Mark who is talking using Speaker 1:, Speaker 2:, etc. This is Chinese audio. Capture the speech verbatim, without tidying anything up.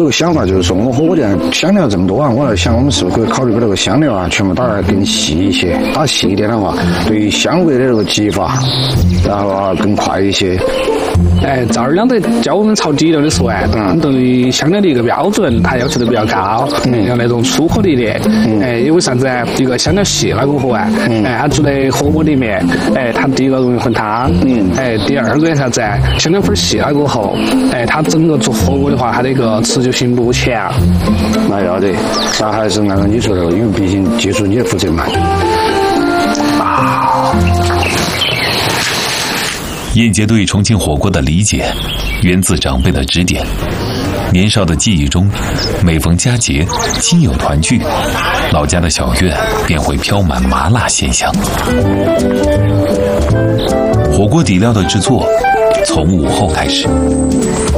Speaker 1: 个想法，就是说我们火锅店香料这么多啊，我在想我们是不是可以考虑把这个香料啊全部打得更细一些，打细一点的话，对于香味的这个激发，然后啊更快一些。
Speaker 2: 哎，赵二两得教我们炒底料的时候啊，嗯，对于香料的一个标准，他要求的比较高，嗯，要那种粗颗粒的，嗯，哎，因为啥子啊？一个香料细了过后啊，嗯，哎，它煮在火锅里面，哎，它第一个容易混汤，嗯，哎，第二个啥子啊？香料粉细了过后，哎，它整个做火锅的话，它的一个持久性不强。
Speaker 1: 那要得，那还是按照你说的，因为毕竟技术你也负责嘛。啊。
Speaker 3: 燕杰对重庆火锅的理解源自长辈的指点。年少的记忆中，每逢佳节亲友团聚，老家的小院便会飘满麻辣鲜香。火锅底料的制作从午后开始，